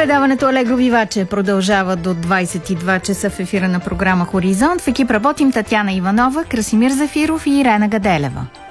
Предаването Алегро Виваче продължава до 22 часа в ефира на програма Хоризонт. В екип работим Татяна Иванова, Красимир Зафиров и Ирена Гаделева.